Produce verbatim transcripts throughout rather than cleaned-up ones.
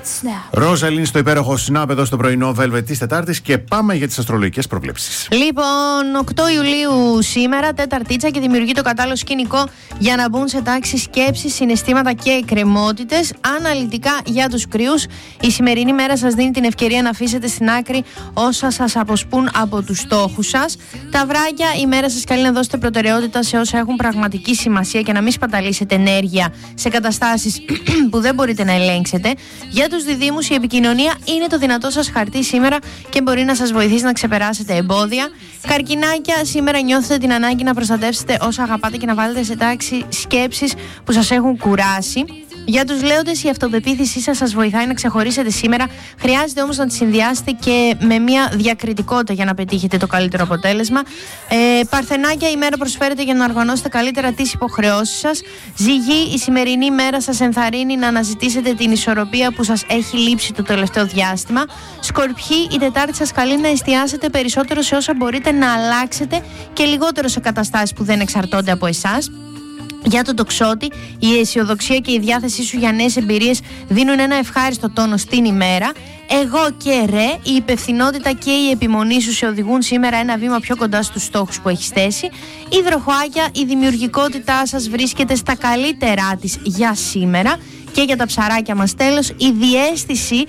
Ρόζαλιν στο υπέροχο Snap εδώ στο πρωινό Velvet της Τετάρτης και πάμε για τις αστρολογικές προβλέψεις. Λοιπόν, οκτώ Ιουλίου σήμερα, Τεταρτίτσα, και δημιουργεί το κατάλληλο σκηνικό για να μπουν σε τάξη σκέψεις, συναισθήματα και εκκρεμότητες. Αναλυτικά για τους κρυούς, η σημερινή μέρα σας δίνει την ευκαιρία να αφήσετε στην άκρη όσα σας αποσπούν από τους στόχους σας. Ταυράκια, η μέρα σας καλεί να δώσετε προτεραιότητα σε όσα έχουν πραγματική σημασία και να μην σπαταλήσετε ενέργεια σε καταστάσεις που δεν μπορείτε να ελέγξετε. Για τους διδύμους, η επικοινωνία είναι το δυνατό σας χαρτί σήμερα και μπορεί να σας βοηθήσει να ξεπεράσετε εμπόδια. Καρκινάκια, σήμερα νιώθετε την ανάγκη να προστατεύσετε όσα αγαπάτε και να βάλετε σε τάξη σκέψεις που σας έχουν κουράσει. Για τους Λέοντες, η αυτοπεποίθησή σας σας βοηθάει να ξεχωρίσετε σήμερα. Χρειάζεται όμως να τη συνδυάσετε και με μια διακριτικότητα για να πετύχετε το καλύτερο αποτέλεσμα. Ε, Παρθενάκια, η μέρα προσφέρεται για να οργανώσετε καλύτερα τις υποχρεώσεις σας. Ζυγή, η σημερινή μέρα σας ενθαρρύνει να αναζητήσετε την ισορροπία που σας έχει λείψει το τελευταίο διάστημα. Σκορπιοί, η Τετάρτη σας καλεί να εστιάσετε περισσότερο σε όσα μπορείτε να αλλάξετε και λιγότερο σε καταστάσεις που δεν εξαρτώνται από εσάς. Για τον Τοξότη, η αισιοδοξία και η διάθεσή σου για νέες εμπειρίες δίνουν ένα ευχάριστο τόνο στην ημέρα. Εγώ και ρε, η υπευθυνότητα και η επιμονή σου σε οδηγούν σήμερα ένα βήμα πιο κοντά στους στόχους που έχεις θέσει. Υδροχοάκια, η δημιουργικότητά σας βρίσκεται στα καλύτερά της για σήμερα. Και για τα ψαράκια μας τέλος, η διαίσθηση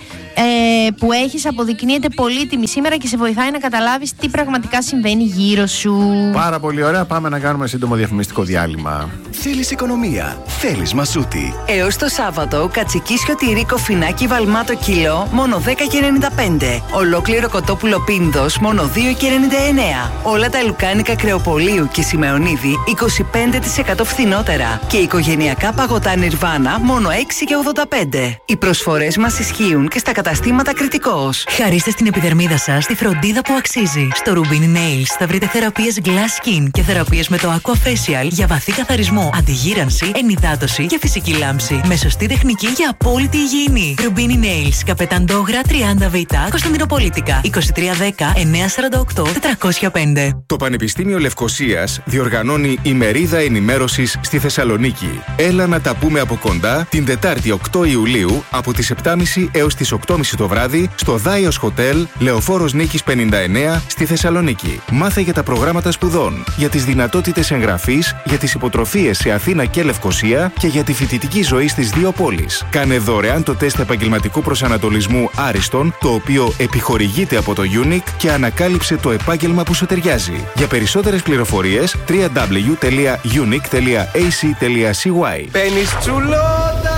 ε, που έχεις αποδεικνύεται πολύτιμη σήμερα και σε βοηθάει να καταλάβεις τι πραγματικά συμβαίνει γύρω σου. Πάρα πολύ ωραία, πάμε να κάνουμε σύντομο διαφημιστικό διάλειμμα. Θέλεις οικονομία, θέλεις μασούτη. Έως το Σάββατο, κατσικίσιο τυρί κοφινάκι βαλμάτο κιλό, μόνο δέκα και ενενήντα πέντε. Ολόκληρο κοτόπουλο πίνδος, μόνο δύο και ενενήντα εννέα. Όλα τα λουκάνικα Κρεοπολίου και Σιμεωνίδη, είκοσι πέντε τοις εκατό φθηνότερα. Και οικογενειακά παγωτά Νιρβάνα, μόνο έξι και ογδόντα πέντε. Οι προσφορές μας ισχύουν και στα καταστήματα Κρητικός. Χαρίστε στην επιδερμίδα σας τη φροντίδα που αξίζει. Στο Rubini Nails θα βρείτε θεραπείες Glass Skin και θεραπείες με το Aqua Facial για βαθύ καθαρισμό, αντιγύρανση, ενυδάτωση και φυσική λάμψη. Με σωστή τεχνική για απόλυτη υγιεινή. Rubini Nails, Καπεταντόγρα τριάντα Β, Κωνσταντινοπολίτικα, είκοσι τρία δέκα εννιακόσια σαράντα οκτώ τετρακόσια πέντε. Το Πανεπιστήμιο Λευκωσίας διοργανώνει ημερίδα ενημέρωσης στη Θεσσαλονίκη. Έλα να τα πούμε από κοντά την Τετάρτη οκτώ Ιουλίου από τις επτά και μισή έως τις οκτώ και μισή το βράδυ στο Δάιος Hotel, Λεωφόρος Νίκης πενήντα εννέα στη Θεσσαλονίκη. Μάθε για τα προγράμματα σπουδών, για τις δυνατότητες εγγραφής, για τις υποτροφίες σε Αθήνα και Λευκωσία και για τη φοιτητική ζωή στις δύο πόλεις. Κάνε δωρεάν το τεστ επαγγελματικού προσανατολισμού Άριστον, το οποίο επιχορηγείται από το Unique και ανακάλυψε το επάγγελμα που σου ταιριάζει. Για περισσότερες πληροφορίες double-u double-u double-u τελεία unique τελεία a c τελεία c y. Παίρνεις τσουλότα!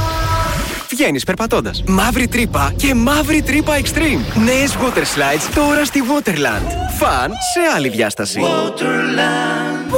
Βγαίνεις περπατώντας. Μαύρη τρύπα και μαύρη τρύπα Extreme. Νέες water slides τώρα στη Waterland. Φαν σε άλλη διάσταση. Waterland.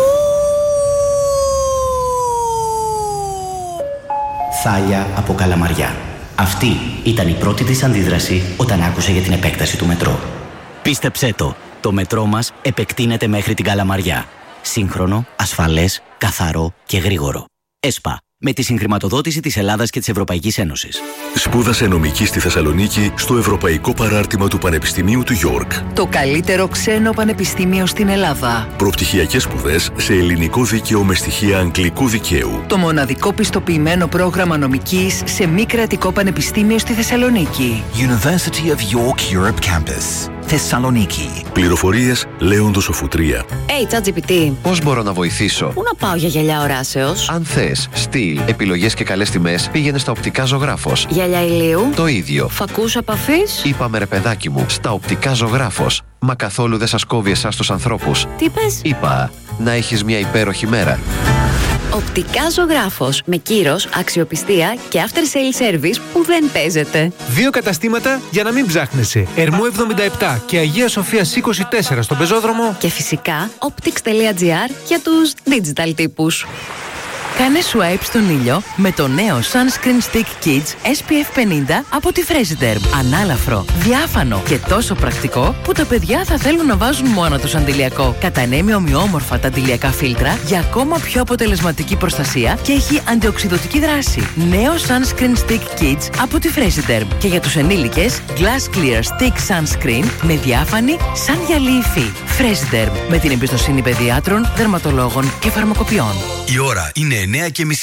Θάλια από Καλαμαριά. Αυτή ήταν η πρώτη της αντίδραση όταν άκουσε για την επέκταση του μετρό. Πίστεψέ το, το μετρό μας επεκτείνεται μέχρι την Καλαμαριά. Σύγχρονο, ασφαλές, καθαρό και γρήγορο. ΕΣΠΑ. Με τη συγχρηματοδότηση της Ελλάδας και της Ευρωπαϊκής Ένωσης. Σπούδασε νομική στη Θεσσαλονίκη στο Ευρωπαϊκό Παράρτημα του Πανεπιστημίου του York. Το καλύτερο ξένο πανεπιστήμιο στην Ελλάδα. Προπτυχιακές σπουδές σε ελληνικό δίκαιο με στοιχεία αγγλικού δικαίου. Το μοναδικό πιστοποιημένο πρόγραμμα νομικής σε μη κρατικό πανεπιστήμιο στη Θεσσαλονίκη. University of York Europe Campus. Θεσσαλονίκη. Πληροφορίες Λέοντος Οφουτρία. Hey, ChatGPT. Πώς μπορώ να βοηθήσω? Πού να πάω για γυαλιά οράσεως? Αν θες, στυλ, επιλογές και καλές τιμές, πήγαινε στα Οπτικά Ζωγράφος. Γυαλιά ηλίου. Το ίδιο. Φακούς επαφής. Είπαμε ρε παιδάκι μου, στα Οπτικά Ζωγράφος. Μα καθόλου δεν σας κόβει εσάς τους ανθρώπους. Τι πες? Είπα, να έχεις μια υπέροχη μέρα. Οπτικά Ζωγράφος. Με κύρος, αξιοπιστία και after sale service που δεν παίζεται. Δύο καταστήματα για να μην ψάχνεσαι. Ερμού εβδομήντα επτά και Αγία Σοφίας είκοσι τέσσερα στον Πεζόδρομο. Και φυσικά optics τελεία gr για τους digital τύπους. Κάνε swipe στον ήλιο με το νέο Sunscreen Stick Kids ες πι εφ πενήντα από τη Fresiderm. Ανάλαφρο, διάφανο και τόσο πρακτικό που τα παιδιά θα θέλουν να βάζουν μόνο τους αντιλιακό. Κατανέμει ομοιόμορφα τα αντιλιακά φίλτρα για ακόμα πιο αποτελεσματική προστασία και έχει αντιοξυδωτική δράση. Νέο Sunscreen Stick Kids από τη Fresiderm. Και για τους ενήλικες, Glass Clear Stick Sunscreen με διάφανη σαν γυαλί υφή. Fresiderm, με την εμπιστοσύνη παιδιάτρων, δερματολόγων και φαρμακοποιών. Η ώρα είναι εννιά και μισή.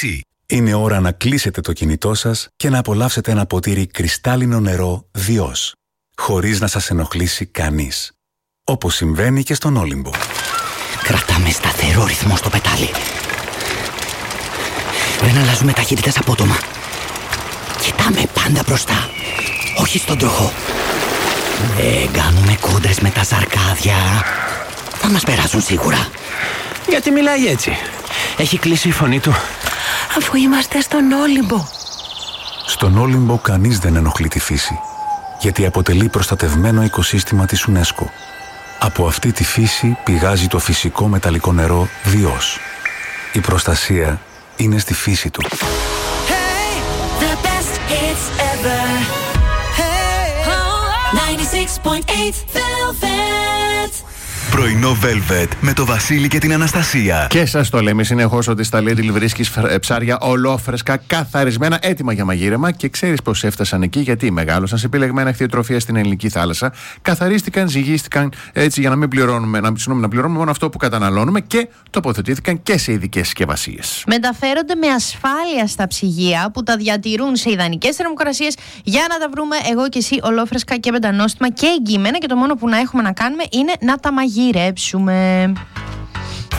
Είναι ώρα να κλείσετε το κινητό σας και να απολαύσετε ένα ποτήρι κρυστάλλινο νερό Διός, χωρίς να σας ενοχλήσει κανείς. Όπως συμβαίνει και στον Όλυμπο. Κρατάμε σταθερό ρυθμό στο πετάλι. Δεν αλλάζουμε ταχύτητες απότομα. Κοιτάμε πάντα μπροστά, όχι στον τροχό. Δεν κάνουμε κόντρες με τα ζαρκάδια. Θα μας περάσουν σίγουρα. Γιατί μιλάει έτσι? Έχει κλείσει η φωνή του. Αφού είμαστε στον Όλυμπο. Στον Όλυμπο κανείς δεν ενοχλεί τη φύση, γιατί αποτελεί προστατευμένο οικοσύστημα της UNESCO. Από αυτή τη φύση πηγάζει το φυσικό μεταλλικό νερό Διός. Η προστασία είναι στη φύση του. Hey, the best hits ever. Hey, ninety-six point eight Velvet. Πρωινό Velvet με το Βασίλη και την Αναστασία. Και σας το λέμε συνεχώς ότι στα Lidl βρίσκεις ψάρια ολόφρεσκα, καθαρισμένα, έτοιμα για μαγείρεμα και ξέρεις πως έφτασαν εκεί γιατί μεγάλωσαν σε επιλεγμένα ηχθειοτροφία στην ελληνική θάλασσα, καθαρίστηκαν, ζυγίστηκαν έτσι για να μην πληρώνουμε, να, να πληρώνουμε μόνο αυτό που καταναλώνουμε και τοποθετήθηκαν και σε ειδικές συσκευασίες. Μεταφέρονται με ασφάλεια στα ψυγεία που τα διατηρούν σε ιδανικές θερμοκρασίες για να τα βρούμε εγώ και εσύ ολόφρεσκα και πεντανόστιμα και εγγυημένα και το μόνο που να έχουμε να κάνουμε είναι να τα μαγειρεύσουμε.